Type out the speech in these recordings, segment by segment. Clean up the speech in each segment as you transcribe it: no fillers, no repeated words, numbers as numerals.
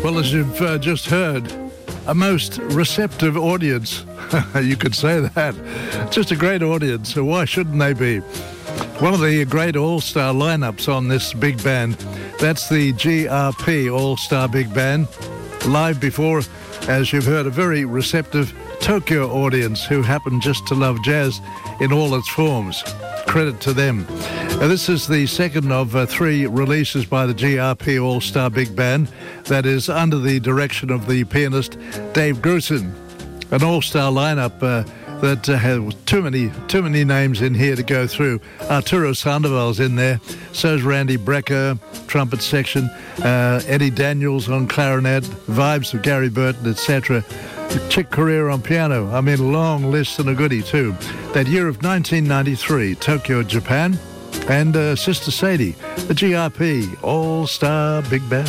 Well, as you've just heard, a most receptive audience. You could say that. Just a great audience, so why shouldn't they be? One of the great all-star lineups on this big band, that's the GRP All-Star Big Band. Live before, as you've heard, a very receptive Tokyo audience who happen just to love jazz in all its forms. Credit to them. This is the second of three releases by the GRP All-Star Big Band that is under the direction of the pianist Dave Grusin. An all-star lineup that has too many names in here to go through. Arturo Sandoval's in there, so's Randy Brecker, trumpet section, Eddie Daniels on clarinet, vibes of Gary Burton, etc. Chick Corea on piano. I mean, long list and a goodie too. That year of 1993, Tokyo, Japan, and Sister Sadie, the GRP All-Star Big Band.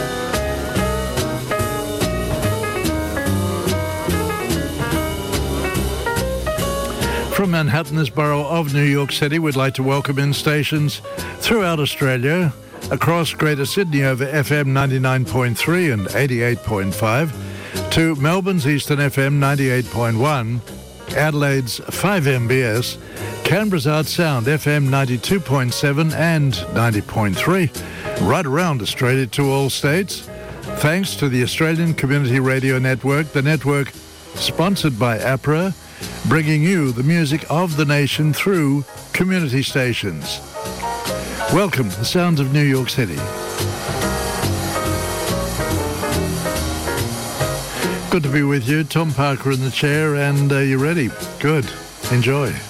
From Manhattan's borough of New York City, we'd like to welcome in stations throughout Australia, across Greater Sydney over FM 99.3 and 88.5, to Melbourne's Eastern FM 98.1, Adelaide's 5MBS, Canberra's Art Sound FM 92.7 and 90.3, right around Australia to all states, thanks to the Australian Community Radio Network, the network sponsored by APRA, bringing you the music of the nation through community stations. Welcome, the sounds of New York City. Good to be with you. Tom Parker in the chair, and you ready? Good. Enjoy.